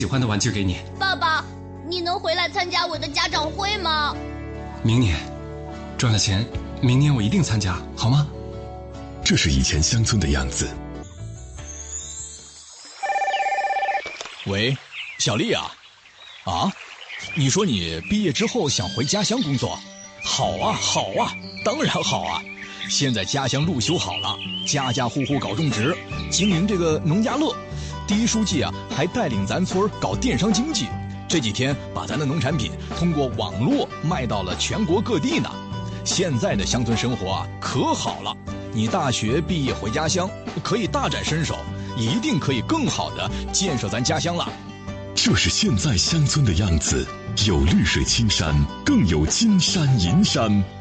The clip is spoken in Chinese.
喜欢的玩具给你。 爸爸，你能回来参加我的家长会吗？ 明年赚了钱，明年我一定参加，好吗？ 这是以前乡村的样子。 喂，小丽啊，你说你毕业之后想回家乡工作？好啊，好啊，当然好啊！现在家乡路修好了，家家户户搞种植，经营这个农家乐。第一书记啊，还带领咱村搞电商经济，这几天把咱的农产品通过网络卖到了全国各地呢。现在的乡村生活啊，可好了！你大学毕业回家乡，可以大展身手，一定可以更好的建设咱家乡了。 这是现在乡村的样子，有绿水青山，更有金山银山。